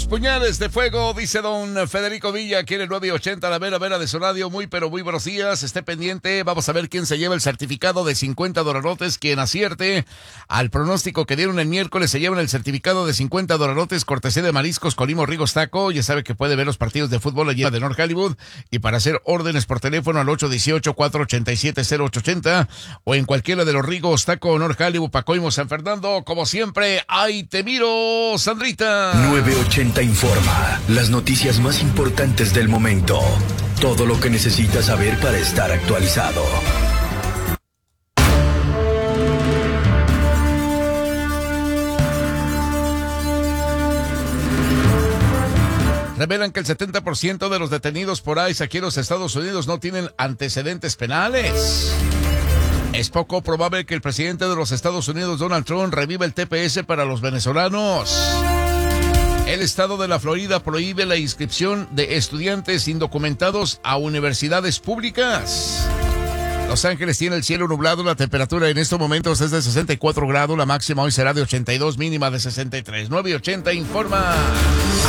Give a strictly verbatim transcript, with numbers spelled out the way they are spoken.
puñales de fuego, dice don Federico Villa, aquí en el nueve ochenta, la vera vera de su radio. Muy pero muy buenos días, esté pendiente, vamos a ver quién se lleva el certificado de cincuenta dolarotes. Quien acierte al pronóstico que dieron el miércoles se llevan el certificado de cincuenta dolarotes, cortesía de Mariscos Colimo Rigos Taco. Ya sabe que puede ver los partidos de fútbol allí de North Hollywood, y para hacer órdenes por teléfono al ocho uno ocho, cuatro ocho siete, cero ocho ocho cero o en cualquiera de los Rigos Taco, North Hollywood, Pacoimo, San Fernando. Como siempre, ahí te miro, Sandrita. nueve ochenta informa, las noticias más importantes del momento. Todo lo que necesitas saber para estar actualizado. Revelan que el setenta por ciento de los detenidos por ICE aquí en los Estados Unidos no tienen antecedentes penales. Es poco probable que el presidente de los Estados Unidos, Donald Trump, reviva el T P S para los venezolanos. El estado de la Florida prohíbe la inscripción de estudiantes indocumentados a universidades públicas. Los Ángeles tiene el cielo nublado, la temperatura en estos momentos es de sesenta y cuatro grados, la máxima hoy será de ochenta y dos, mínima de sesenta y tres. nueve ochenta informa.